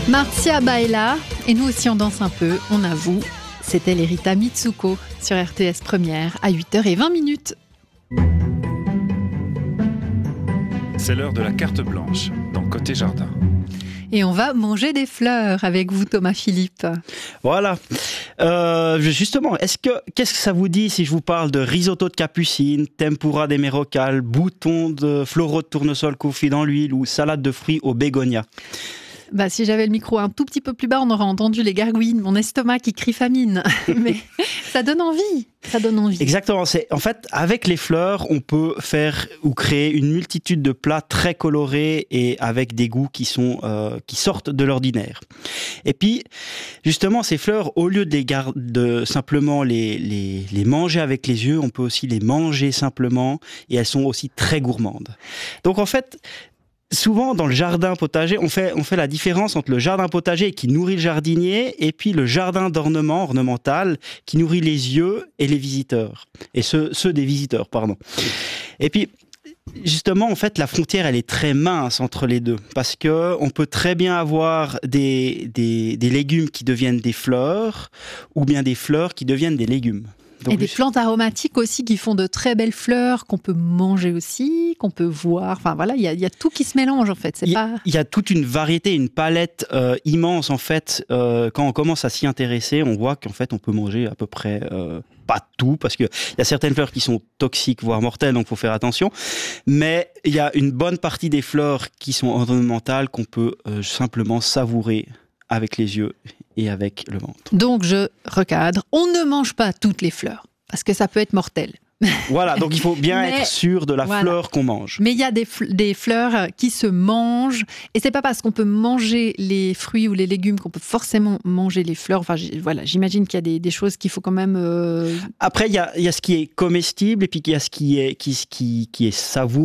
Marzia Baela, et nous aussi on danse un peu, on avoue. C'était l'Erita Mitsuko sur RTS Première à 8h20. C'est l'heure de la carte blanche dans Côté Jardin. Et on va manger des fleurs avec vous, Thomas Philippe. Voilà. Justement, qu'est-ce que ça vous dit si je vous parle de risotto de capucine, tempura des mérocales, boutons de floraux de tournesol confits dans l'huile ou salade de fruits au bégonia? Si j'avais le micro un tout petit peu plus bas, on aurait entendu les gargouilles de mon estomac qui crie famine. Mais ça donne envie. Ça donne envie. Exactement. En fait, avec les fleurs, on peut faire ou créer une multitude de plats très colorés et avec des goûts qui sortent de l'ordinaire. Et puis, justement, ces fleurs, au lieu de simplement les manger avec les yeux, on peut aussi les manger simplement et elles sont aussi très gourmandes. Donc, en fait, souvent, dans le jardin potager, on fait la différence entre le jardin potager qui nourrit le jardinier et puis le jardin ornemental qui nourrit les yeux et les visiteurs. Et ceux des visiteurs, pardon. Et puis, justement, en fait, la frontière, elle est très mince entre les deux. Parce que on peut très bien avoir des légumes qui deviennent des fleurs ou bien des fleurs qui deviennent des légumes. Donc, et des plantes aromatiques aussi qui font de très belles fleurs qu'on peut manger aussi, qu'on peut voir. Enfin voilà, il y a tout qui se mélange en fait. Il y a toute une variété, une palette immense en fait. Quand on commence à s'y intéresser, on voit qu'en fait on peut manger à peu près pas tout parce que il y a certaines fleurs qui sont toxiques voire mortelles, donc faut faire attention. Mais il y a une bonne partie des fleurs qui sont ornementales qu'on peut simplement savourer avec les yeux et avec le ventre. Donc je recadre, on ne mange pas toutes les fleurs, parce que ça peut être mortel. Voilà, donc il faut bien être sûr de la fleur qu'on mange. Mais il y a des fleurs qui se mangent, et c'est pas parce qu'on peut manger les fruits ou les légumes qu'on peut forcément manger les fleurs. Enfin, j'imagine qu'il y a des choses qu'il faut quand même... Après, il y a ce qui est comestible, et puis il y a ce qui est savoureux.